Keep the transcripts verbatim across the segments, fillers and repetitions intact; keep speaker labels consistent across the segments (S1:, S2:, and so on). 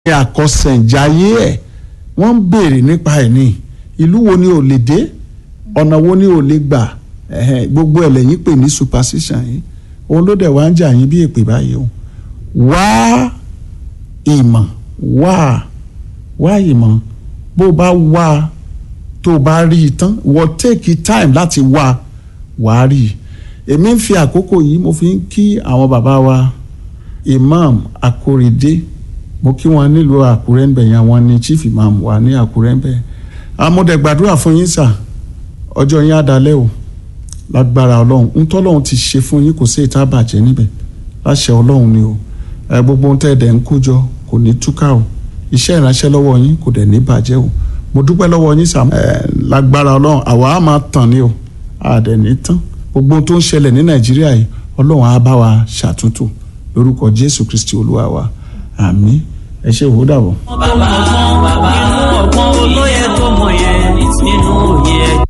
S1: àkọsẹ̀njáyé ẹ̀ wọ́n ń béèrè nípa ẹ̀ ní ìlú wo ni ò lè dé ọ̀nà wo ni ò lè gbà gbogbo ẹ̀ lẹ́yìn pè ní superstition yìí òun ló dẹ̀ wá ń jà yín bí èpè báyìí o wá ìmọ̀ wá wá ìmọ̀ bó bá wá tó bá rí i tán wọ́n take time láti wá wàá rí i èmi ń fi àkókò yìí mo fi ń kí àwọn bàbá wa Imam Akorede mo kí wọn nílùú Àkúrẹ́ ń bẹ̀ yẹn àwọn ni chief imam wà ní Àkúrẹ́ ń bẹ̀ amúdẹ gbàdúrà fún yín sà ọjọ́ yín á dalẹ́ o lágbára Ọlọ́run ń tọ́lọ́run ti ṣe fún yín kò sí ìta bàjẹ́ níbẹ̀ láṣẹ Ọlọ́run ni o ẹ gbogbo ohun tẹ́ ẹ̀ dẹ̀ ń kójọ kò ní túká o iṣẹ́ ìránṣẹ́ lọ́wọ́ yín kò dẹ̀ ní bàjẹ́ o mo dúpẹ́ lọ́wọ́ yín sà ẹ lágbára Ọlọ́run àwa á máa tàn ní o á dẹ̀ ní tán gbogbo ohun tó ń ṣẹlẹ̀ ní Nàìjíríà yìí Ọlọ́run á bá wa ṣàtúntò lórúkọ Jésù Kristi Olúwa wa àmín ẹ ṣe ìwò dàbọ̀.
S2: bàbá bàbá ọgbọ́n olóyè tó mọ̀ yẹn nínú òye.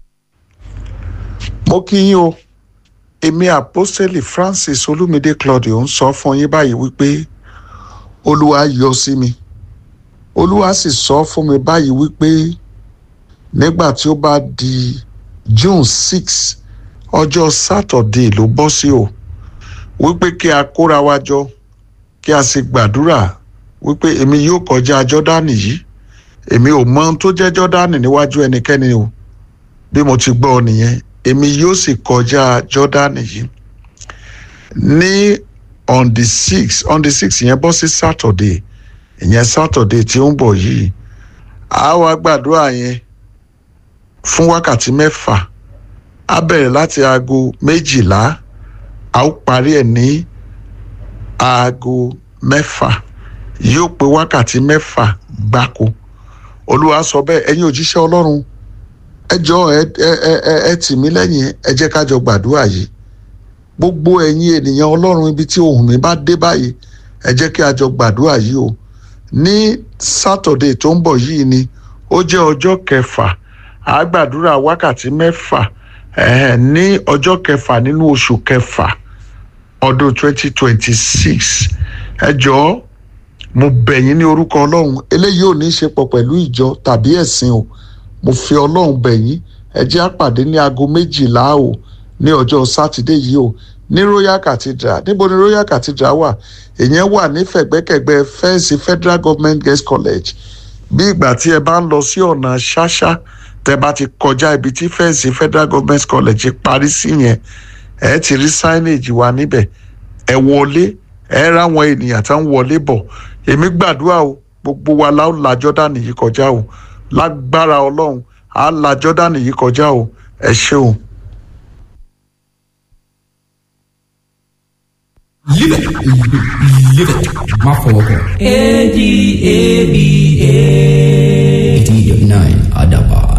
S1: mo kí yín o èmi àpọ́sítélì Francis Olúmídé Claudio ń sọ fún yín báyìí wípé Olúwa yọ sí mi Olúwa sì sọ fún mi báyìí wípé nígbà tí ó bá di June six ọjọ́ Saturday ló bọ́ sí o wípé kí a kóra wa jọ kí a sì gbàdúrà wípé èmi yóò kọjá Jọ́dánì yìí èmi ò mọ ohun tó jẹ́ Jọ́dánì níwájú ẹnikẹ́ni o bí mo ti gbọ́ nìyẹn èmi yóò sì kọjá Jọ́dánì yìí ní on the six on the six yẹn bọ́ sí Saturday ìyẹn Saturday tí ó ń bọ̀ yìí a wá gbàdúrà yẹn fún wákàtí mẹ́fà a bẹ̀rẹ̀ láti aago méjìlá a ó parí ẹ̀ ní aago mẹ́fà yóò pé wákàtí mẹ́fà gbáko Olúwa sọ bẹ́ẹ̀ ẹ̀yin òjíṣẹ́ Ọlọ́run ẹ jọ̀ọ́ ẹ ẹ ẹ ẹ tì mí lẹ́yìn ẹ jẹ́ ká jọ gbàdúrà yìí gbogbo ẹ̀yin ènìyàn Ọlọ́run ibi tí ohùn mi bá dé báyìí ẹ jẹ́ kí a jọ gbàdúrà yìí o ní Saturday tó ń bọ̀ yìí ni ó jẹ́ ọjọ́ kẹfà a gbàdúrà wákàtí mẹ́fà ẹ̀ ní ọjọ́ kẹfà nínú oṣù kẹfà ọdún twenty twenty six ẹ jọ̀ọ́ mo bẹ̀ yín ní orúkọ Ọlọ́run eléyìí ò ní í ṣe pọ̀ pẹ̀lú ìjọ tàbí ẹ̀sìn o mo fi Ọlọ́run bẹ̀ yín ẹ jẹ́ á pàdé ní aago méjìlá o ní ọjọ́ sátidé yìí o ní Royal Cathedral níbo ni Royal Cathedral wà èyàn wà ní fẹ̀gbẹ́kẹ̀gbẹ́ fẹ́ǹsì Federal Government Girls College bí ìgbà tí ẹ bá ń lọ sí ọ̀nà ṣáṣá tẹ bá ti kọjá ibi tí fẹ́ǹsì Federal Government College parí sí yẹn ẹ ti rí signage wa níbẹ̀ ẹ wọlé ẹ ráwọn ènìyàn tá ń wọlé bọ̀ èmi gbàdúrà o gbogbo wa la ó la Jọ́dánì yìí kọjá o lágbára Ọlọ́run á la Jọ́dánì yìí kọjá o ẹ ṣeun.
S3: Live it, live it, má fọwọ́ kàn.
S2: A D A B A.
S3: eighty nine Adaban.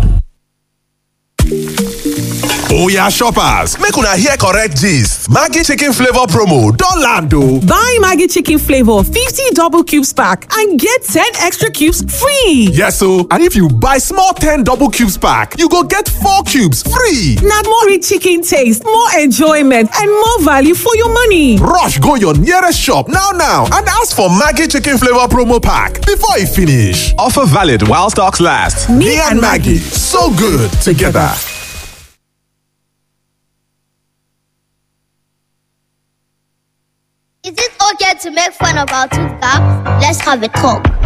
S4: Oya shoppers, make una hear correct gist. Maggi chicken flavor promo don land o.
S5: Buy Maggi chicken flavor fifty double cubes pack and get ten extra cubes free.
S4: Yes o, and if you buy small ten double cubes pack, you go get four cubes free.
S5: Na more rich chicken taste, more enjoyment and more value for your money.
S4: Rush go your nearest shop now now and ask for Maggi chicken flavor promo pack before e finish. Offer valid while stocks last. Me, Me and Maggi, so good together.
S6: Is it okay to make fun of our tooth gap? Let's have a talk.